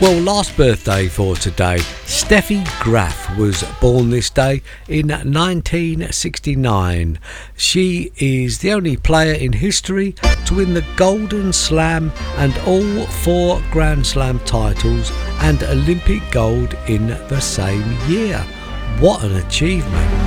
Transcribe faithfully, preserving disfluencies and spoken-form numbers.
Well, last birthday for today. Steffi Graf was born this day in nineteen sixty-nine. She is the only player in history to win the Golden Slam and all four Grand Slam titles and Olympic gold in the same year. What an achievement.